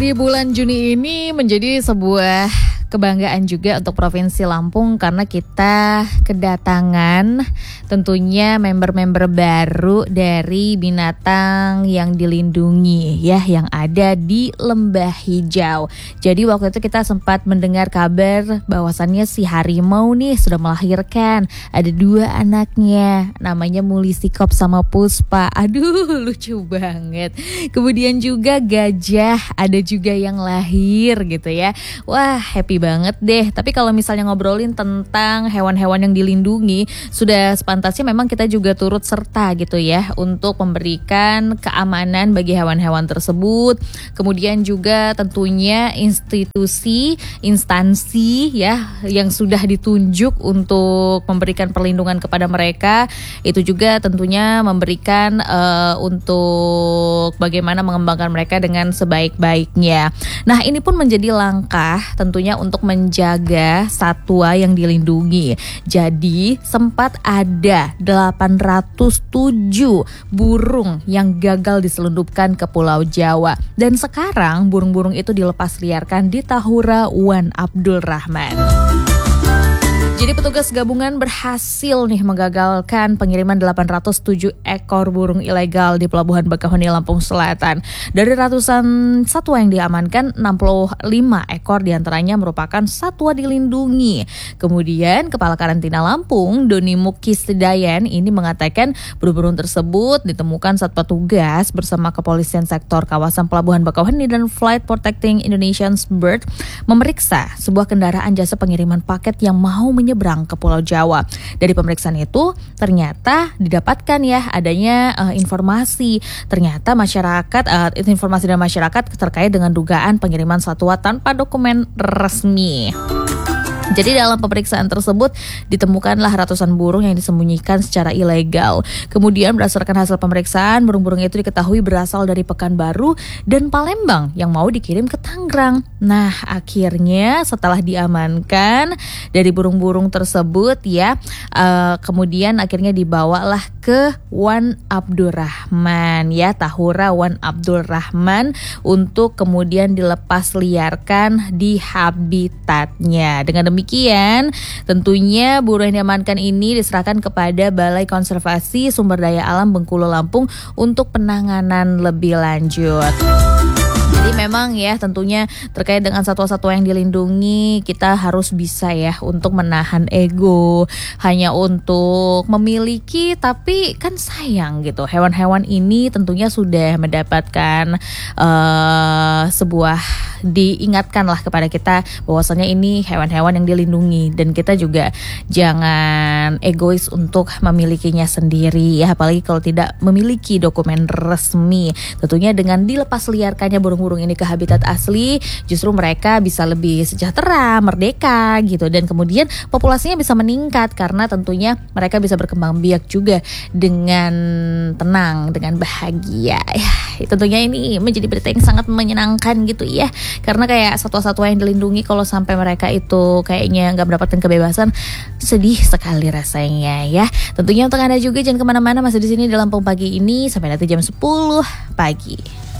Di bulan Juni ini menjadi sebuah kebanggaan juga untuk Provinsi Lampung karena kita kedatangan tentunya member-member baru dari binatang yang dilindungi ya, yang ada di Lembah Hijau. Jadi waktu itu kita sempat mendengar kabar bahwasannya si harimau nih sudah melahirkan. Ada 2 anaknya, namanya Mulisikop sama Puspa. Aduh, lucu banget. Kemudian juga gajah, ada juga yang lahir gitu ya. Wah, happy banget deh. Tapi kalau misalnya ngobrolin tentang hewan-hewan yang dilindungi, sudah sepantasnya memang kita juga turut serta gitu ya untuk memberikan keamanan bagi hewan-hewan tersebut. Kemudian juga tentunya instansi ya yang sudah ditunjuk untuk memberikan perlindungan kepada mereka, itu juga tentunya memberikan untuk bagaimana mengembangkan mereka dengan sebaik-baiknya. Nah, ini pun menjadi langkah tentunya untuk menjaga satwa yang dilindungi. Jadi sempat ada 807 burung yang gagal diselundupkan ke Pulau Jawa. Dan sekarang burung-burung itu dilepas liarkan di Tahura Wan Abdul Rahman. Jadi petugas gabungan berhasil nih menggagalkan pengiriman 807 ekor burung ilegal di Pelabuhan Bakauheni, Lampung Selatan. Dari ratusan satwa yang diamankan, 65 ekor diantaranya merupakan satwa dilindungi. Kemudian Kepala Karantina Lampung, Doni Mukisdayan, ini mengatakan burung-burung tersebut ditemukan saat petugas bersama Kepolisian Sektor Kawasan Pelabuhan Bakauheni dan Flight Protecting Indonesian's Bird memeriksa sebuah kendaraan jasa pengiriman paket yang mau menyeberang ke Pulau Jawa. Dari pemeriksaan itu ternyata didapatkan ya adanya informasi. Ternyata informasi dari masyarakat terkait dengan dugaan pengiriman satwa tanpa dokumen resmi. Jadi dalam pemeriksaan tersebut ditemukanlah ratusan burung yang disembunyikan secara ilegal. Kemudian berdasarkan hasil pemeriksaan, burung-burung itu diketahui berasal dari Pekanbaru dan Palembang yang mau dikirim ke Tangerang. Nah, akhirnya setelah diamankan dari burung-burung tersebut ya, kemudian akhirnya dibawalah ke Wan Abdul Rahman ya, Tahura Wan Abdul Rahman untuk kemudian dilepas liarkan di habitatnya. Dengan demikian, tentunya burung yang diamankan ini diserahkan kepada Balai Konservasi Sumber Daya Alam Bengkulu Lampung untuk penanganan lebih lanjut. Jadi memang ya tentunya terkait dengan satwa-satwa yang dilindungi, kita harus bisa ya untuk menahan ego hanya untuk memiliki, tapi kan sayang gitu. Hewan-hewan ini tentunya sudah mendapatkan diingatkanlah kepada kita bahwasanya ini hewan-hewan yang dilindungi, dan kita juga jangan egois untuk memilikinya sendiri ya, apalagi kalau tidak memiliki dokumen resmi. Tentunya dengan dilepas liarkannya burung-burung ini ke habitat asli, justru mereka bisa lebih sejahtera, merdeka gitu, dan kemudian populasinya bisa meningkat karena tentunya mereka bisa berkembang biak juga dengan tenang, dengan bahagia ya. Tentunya ini menjadi berita yang sangat menyenangkan gitu ya, karena kayak satwa-satwa yang dilindungi kalau sampai mereka itu kayaknya nggak mendapatkan kebebasan, sedih sekali rasanya ya. Tentunya untuk Anda juga jangan kemana-mana, masih di sini di Lampung Pagi ini sampai nanti jam 10 pagi.